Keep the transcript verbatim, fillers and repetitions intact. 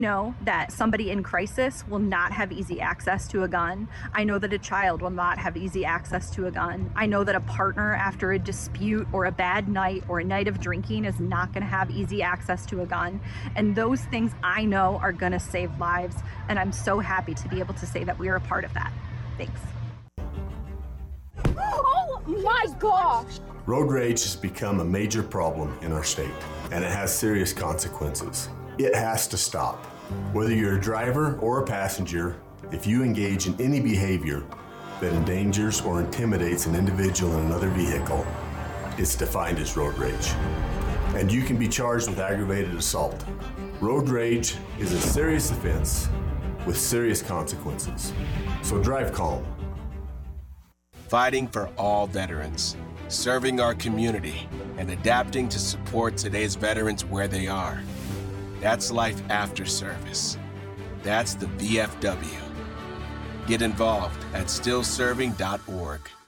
know that somebody in crisis will not have easy access to a gun. I know that a child will not have easy access to a gun. I know that a partner after a dispute or a bad night or a night of drinking is not going to have easy access to a gun. And those things I know are going to save lives. And I'm so happy to be able to say that we are a part of that. Thanks. Oh my gosh! Road rage has become a major problem in our state, and it has serious consequences. It has to stop. Whether you're a driver or a passenger, if you engage in any behavior that endangers or intimidates an individual in another vehicle, it's defined as road rage. And you can be charged with aggravated assault. Road rage is a serious offense with serious consequences. So drive calm. Fighting for all veterans, serving our community, and adapting to support today's veterans where they are. That's life after service. That's the V F W. Get involved at still serving dot org.